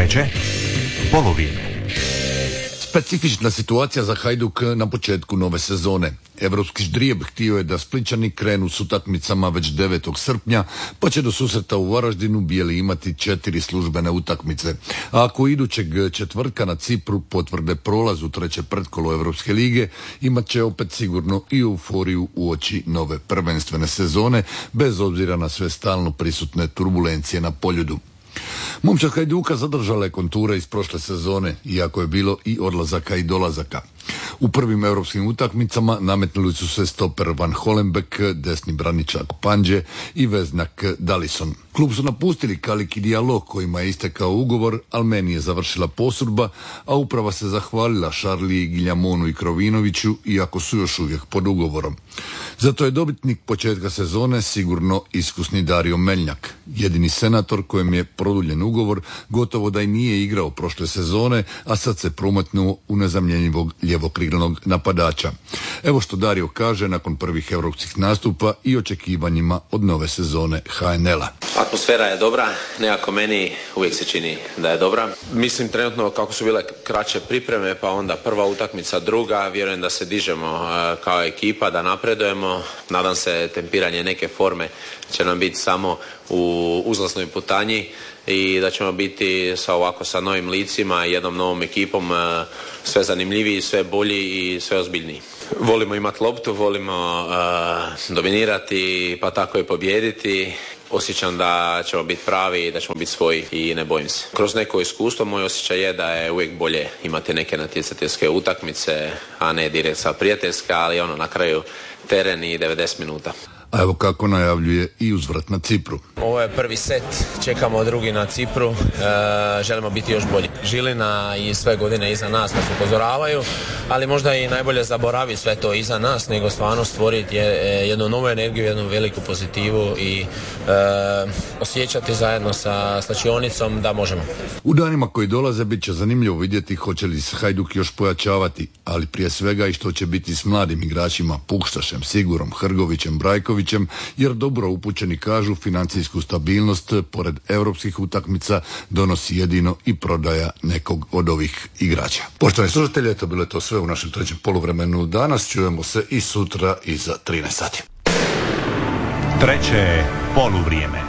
Treće poluvrijeme. Specifična situacija za Hajduk na početku nove sezone. Evropski ždrijeb htio je da Splićani krenu s utakmicama već 9. srpnja, pa će do susreta u Varaždinu bijeli imati 4 službene utakmice. A ako idućeg četvrtka na Cipru potvrde prolaz u treće pretkolo Evropske lige, imat će opet sigurno i euforiju uoči nove prvenstvene sezone, bez obzira na sve stalno prisutne turbulencije na poljudu. Momčad Hajduka zadržala je konture iz prošle sezone, iako je bilo i odlazaka i dolazaka. U prvim europskim utakmicama nametnuli su se stoper Van Holenbeek, desni braničak Pandje i veznak Dallison. Klub su napustili Kalik i Diallo, kojima je istekao ugovor, ali meni je završila posudba, a uprava se zahvalila Šarliji, Giljamonu i Krovinoviću, iako su još uvijek pod ugovorom. Zato je dobitnik početka sezone sigurno iskusni Dario Meljnjak, jedini senator kojem je produljen ugovor, gotovo da i nije igrao prošle sezone, a sad se prometnuo u nezamjenjivog ljevokrilnog napadača. Evo što Dario kaže nakon prvih europskih nastupa i očekivanjima od nove sezone HNL-a. Atmosfera je dobra, nekako meni uvijek se čini da je dobra. Mislim trenutno kako su bile kraće pripreme, pa onda prva utakmica, druga, vjerujem da se dižemo kao ekipa, da napredujemo. Nadam se tempiranje neke forme će nam biti samo u uzlasnoj putanji i da ćemo biti sa novim licima i jednom novom ekipom sve zanimljiviji, sve bolji i sve ozbiljniji. Volimo imati loptu, volimo dominirati, pa tako i pobijediti. Osjećam da ćemo biti pravi i da ćemo biti svoji i ne bojim se. Kroz neko iskustvo moj osjećaj je da je uvijek bolje imati neke natjecateljske utakmice, a ne direkt sa prijateljska, ali na kraju teren i 90 minuta. A evo kako najavljuje i uzvrat na Cipru. Ovo je prvi set, čekamo drugi na Cipru, želimo biti još bolji. Žilina i sve godine iza nas nas upozoravaju, ali možda i najbolje zaboravi sve to iza nas, nego stvarno stvoriti jednu novu energiju, jednu veliku pozitivu i osjećati zajedno sa slačionicom da možemo. U danima koji dolaze bit će zanimljivo vidjeti hoće li se Hajduk još pojačavati, ali prije svega i što će biti s mladim igračima Pukštašem, Sigurom, Hrgovićem, Brajkovićem, jer dobro upućeni kažu financijsku stabilnost pored europskih utakmica donosi jedino i prodaja nekog od ovih igrača. Poštovani slušatelji, eto bilo je to sve u našem trećem poluvremenu. Danas čujemo se i sutra iza 13 sati. Treće poluvrijeme.